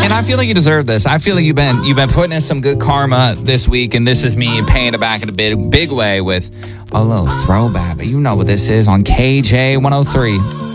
And I feel like you deserve this. I feel like you've been putting in some good karma this week, and this is me paying it back in a big way with a little throwback. But you know what this is on KJ 103.